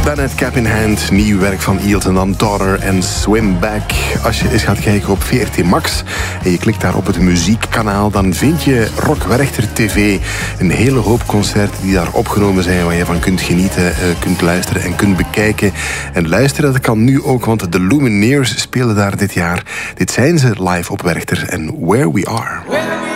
Met Cap in Hand, nieuw werk van Eels en dan Daughter en Swim Back. Als je eens gaat kijken op VRT Max en je klikt daar op het muziekkanaal, dan vind je Rock Werchter TV. Een hele hoop concerten die daar opgenomen zijn, waar je van kunt genieten, kunt luisteren en kunt bekijken. En luisteren, dat kan nu ook, want de Lumineers spelen daar dit jaar. Dit zijn ze live op Werchter en Where We Are.